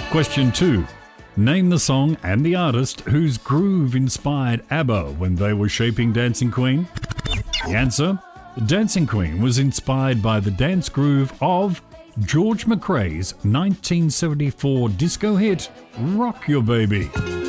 Question 2. Name the song and the artist whose groove inspired ABBA when they were shaping Dancing Queen. The answer: Dancing Queen was inspired by the dance groove of George McRae's 1974 disco hit, Rock Your Baby.